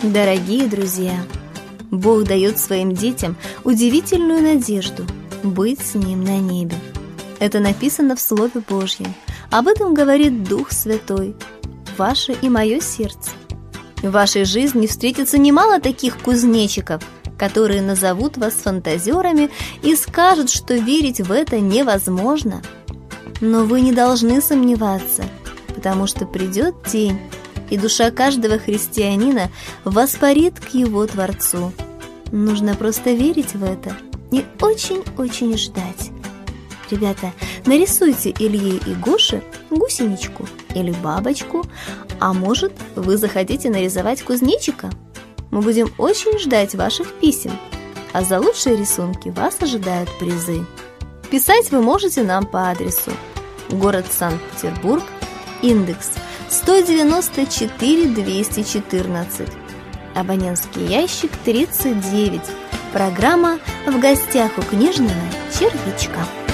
Дорогие друзья, Бог дает своим детям удивительную надежду быть с Ним на небе. Это написано в Слове Божьем. Об этом говорит Дух Святой, ваше и мое сердце. В вашей жизни встретится немало таких кузнечиков, которые назовут вас фантазерами и скажут, что верить в это невозможно. Но вы не должны сомневаться, потому что придет день, и душа каждого христианина воспарит к его Творцу. Нужно просто верить в это и очень-очень ждать. Ребята, нарисуйте Илье и Гоше гусеничку или бабочку, а может, вы захотите нарисовать кузнечика? Мы будем очень ждать ваших писем, а за лучшие рисунки вас ожидают призы. Писать вы можете нам по адресу: город Санкт-Петербург, индекс 194 214, абонентский ящик 39, программа «В гостях у книжного червячка».